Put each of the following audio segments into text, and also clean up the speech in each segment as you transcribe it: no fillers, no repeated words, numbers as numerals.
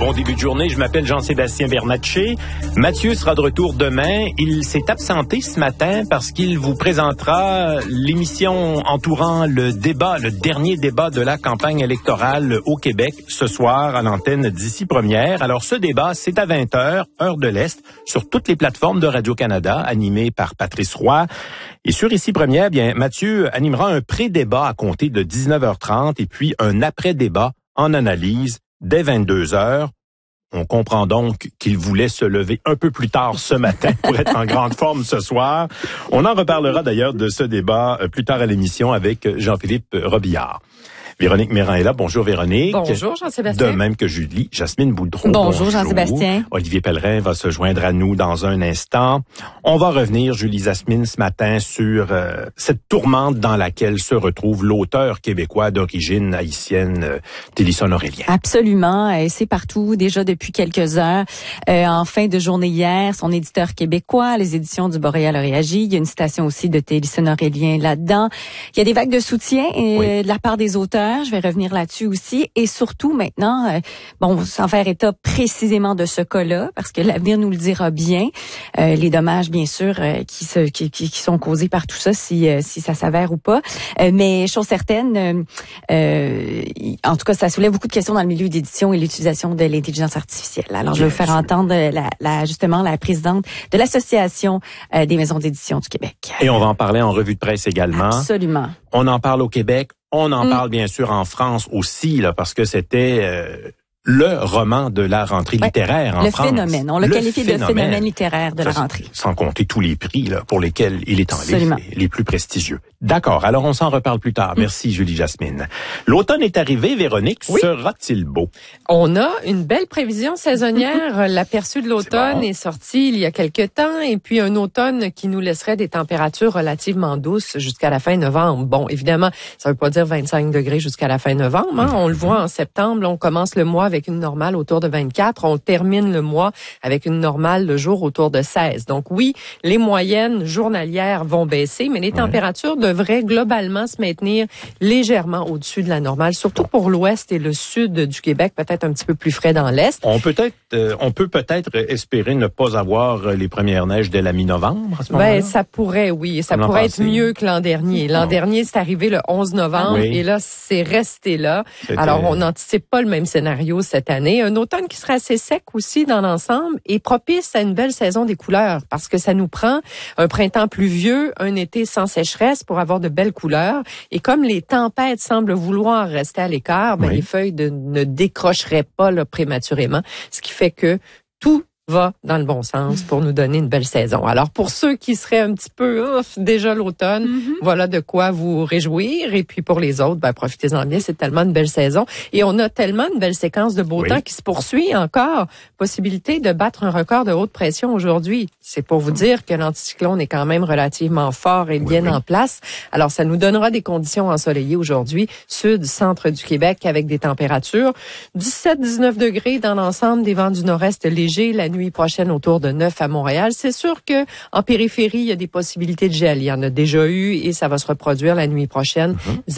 Bon début de journée, je m'appelle Jean-Sébastien Bernatchez. Mathieu sera de retour demain. Il s'est absenté ce matin parce qu'il vous présentera l'émission entourant le dernier débat de la campagne électorale au Québec ce soir à l'antenne d'Ici Première. Alors ce débat, c'est à 20h, heure de l'Est, sur toutes les plateformes de Radio-Canada, animé par Patrice Roy. Et sur Ici Première, bien, Mathieu animera un pré-débat à compter de 19h30 et puis un après-débat en analyse dès 22h. On comprend donc qu'il voulait se lever un peu plus tard ce matin pour être en grande forme ce soir. On en reparlera d'ailleurs de ce débat plus tard à l'émission avec Jean-Philippe Robillard. Véronique Méran est là. Bonjour Véronique. Bonjour Jean-Sébastien. De même que Julie. Jasmine Boudreau. Bonjour Jean-Sébastien. Olivier Pellerin va se joindre à nous dans un instant. On va revenir, Julie-Jasmine, ce matin sur cette tourmente dans laquelle se retrouve l'auteur québécois d'origine haïtienne, Télisson Aurélien. Absolument. C'est partout déjà depuis quelques heures. En fin de journée hier, son éditeur québécois, les éditions du Boréal a réagi. Il y a une citation aussi de Télisson Aurélien là-dedans. Il y a des vagues de soutien de la part des auteurs. Je vais revenir là-dessus aussi. Et surtout maintenant, sans faire état précisément de ce cas-là, parce que l'avenir nous le dira bien, les dommages, bien sûr, qui sont causés par tout ça, si ça s'avère ou pas. Mais chose certaine, en tout cas, ça soulève beaucoup de questions dans le milieu d'édition et l'utilisation de l'intelligence artificielle. Alors, je vais vous faire entendre justement la présidente de l'Association des maisons d'édition du Québec. Et on va en parler en revue de presse également. Absolument. On en parle au Québec. On en parle bien sûr en France aussi, là, parce que c'était le roman de la rentrée littéraire en France. Le phénomène. On l'a qualifié de phénomène littéraire de la rentrée. Sans compter tous les prix là pour lesquels il est en lice, les plus prestigieux. D'accord. Alors, on s'en reparle plus tard. Merci, Julie-Jasmine. L'automne est arrivé, Véronique. Oui. Sera-t-il beau? On a une belle prévision saisonnière. L'aperçu de l'automne est sorti il y a quelque temps. Et puis, un automne qui nous laisserait des températures relativement douces jusqu'à la fin novembre. Bon, évidemment, ça veut pas dire 25 degrés jusqu'à la fin novembre. Hein. On le voit en septembre. Là, on commence le mois avec une normale autour de 24. On termine le mois avec une normale le jour autour de 16. Donc, oui, les moyennes journalières vont baisser, mais les températures devrait globalement se maintenir légèrement au-dessus de la normale, surtout pour l'ouest et le sud du Québec, peut-être un petit peu plus frais dans l'est. On peut peut-être espérer ne pas avoir les premières neiges dès la mi-novembre à ce moment-là. Ça pourrait, oui. Ça pourrait être mieux que l'an dernier. L'an dernier, c'est arrivé le 11 novembre et là, c'est resté là. Alors, on n'anticipe pas le même scénario cette année. Un automne qui sera assez sec aussi dans l'ensemble et propice à une belle saison des couleurs parce que ça nous prend un printemps pluvieux, un été sans sécheresse pour avoir de belles couleurs. Et comme les tempêtes semblent vouloir rester à l'écart, les feuilles ne décrocheraient pas là, prématurément, ce qui fait que tout va dans le bon sens pour nous donner une belle saison. Alors, pour ceux qui seraient un petit peu déjà l'automne, voilà de quoi vous réjouir. Et puis, pour les autres, profitez-en bien. C'est tellement une belle saison. Et on a tellement une belle séquence de beau temps qui se poursuit encore. Possibilité de battre un record de haute pression aujourd'hui. C'est pour vous dire que l'anticyclone est quand même relativement fort et bien en place. Alors, ça nous donnera des conditions ensoleillées aujourd'hui, sud, centre du Québec, avec des températures 17-19 degrés dans l'ensemble, des vents du nord-est légers. La nuit prochaine autour de 9 à Montréal. C'est sûr que en périphérie, il y a des possibilités de gel. Il y en a déjà eu et ça va se reproduire la nuit prochaine.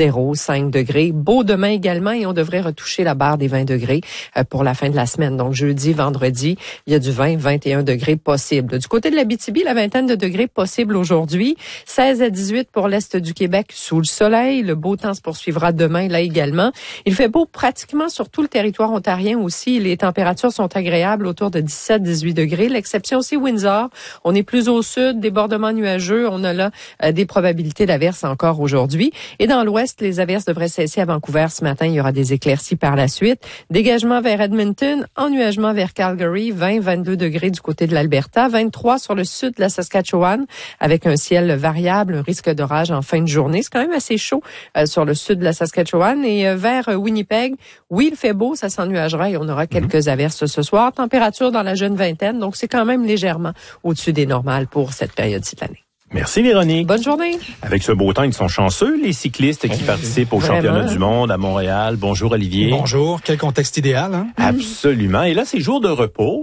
0-5 degrés. Beau demain également et on devrait retoucher la barre des 20 degrés pour la fin de la semaine. Donc jeudi, vendredi, il y a du 20-21 degrés possible. Du côté de l'Abitibi, la vingtaine de degrés possible aujourd'hui. 16 à 18 pour l'est du Québec sous le soleil. Le beau temps se poursuivra demain là également. Il fait beau pratiquement sur tout le territoire ontarien aussi. Les températures sont agréables autour de 17-18 degrés. L'exception aussi Windsor. On est plus au sud, débordements nuageux. On a là des probabilités d'averses encore aujourd'hui. Et dans l'ouest, les averses devraient cesser à Vancouver ce matin. Il y aura des éclaircies par la suite. Dégagement vers Edmonton, ennuagement vers Calgary, 20-22 degrés du côté de l'Alberta, 23 sur le sud de la Saskatchewan, avec un ciel variable, un risque d'orage en fin de journée. C'est quand même assez chaud sur le sud de la Saskatchewan. Et vers Winnipeg, oui, il fait beau, ça s'ennuagera et on aura quelques averses ce soir. Température dans la jeune vingtaine, donc c'est quand même légèrement au-dessus des normales pour cette période-ci de l'année. Merci Véronique. Bonne journée. Avec ce beau temps, ils sont chanceux, les cyclistes qui participent au championnat du monde à Montréal. Bonjour Olivier. Bonjour. Quel contexte idéal, hein? Absolument. Et là, c'est jour de repos.